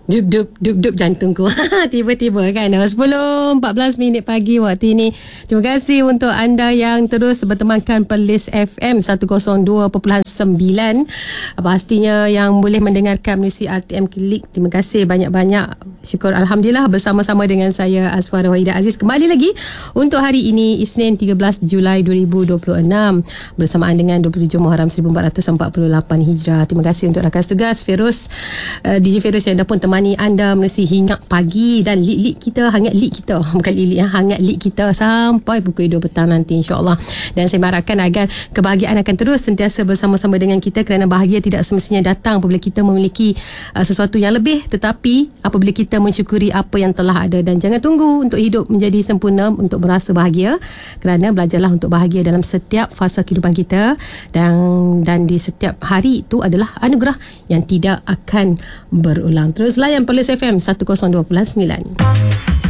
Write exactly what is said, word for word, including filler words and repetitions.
Dup dup dup dup jantungku. Tiba-tiba kan. sepuluh empat belas minit pagi waktu ini. Terima kasih untuk anda yang terus bertemankan Perlis F M seratus dua perpuluhan sembilan. Pastinya yang boleh mendengarkan melalui R T M Klik. Terima kasih banyak-banyak. Syukur Alhamdulillah bersama-sama dengan saya Asfara Wahidah Aziz kembali lagi untuk hari ini Isnin tiga belas Julai dua ribu dua puluh enam bersamaan dengan dua puluh tujuh Muharram seribu empat ratus empat puluh lapan Hijrah. Terima kasih untuk rakan tugas Feroz, uh, D J Feroz yang dah pun temani anda melalui hingat pagi dan lit-lit kita, hangat lit kita, bukan lit-lit ya, hangat lit kita sampai pukul dua petang nanti insya-Allah. Dan saya harapkan agar kebahagiaan akan terus sentiasa bersama-sama dengan kita, kerana bahagia tidak semestinya datang apabila kita memiliki uh, sesuatu yang lebih, tetapi apabila kita mensyukuri apa yang telah ada. Dan jangan tunggu untuk hidup menjadi sempurna untuk merasa bahagia, kerana belajarlah untuk bahagia dalam setiap fasa kehidupan kita, dan dan di setiap hari itu adalah anugerah yang tidak akan berulang. Terus layan Perlis F M seratus dua puluh sembilan.